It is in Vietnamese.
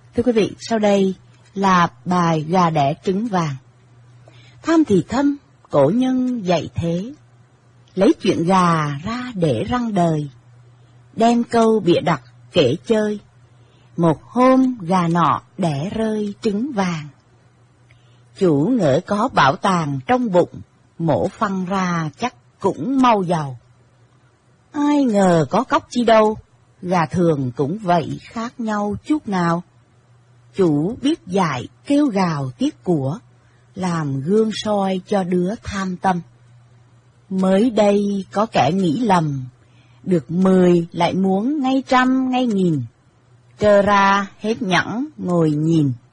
Thưa quý vị, sau đây là bài Gà đẻ trứng vàng. Tham thì thâm, cổ nhân dạy thế, lấy chuyện gà ra để răng đời, đem câu bịa đặt kể chơi, một hôm gà nọ đẻ rơi trứng vàng. Chủ ngỡ có bảo tàng trong bụng, mổ phăng ra chắc cũng mau giàu. Ai ngờ có cóc chi đâu, gà thường cũng vậy khác nhau chút nào. Chủ biết dạy kêu gào tiếc của, làm gương soi cho đứa tham tâm. Mới đây có kẻ nghĩ lầm, được 10 lại muốn ngay trăm ngay nghìn, trơ ra hết nhẵn ngồi nhìn.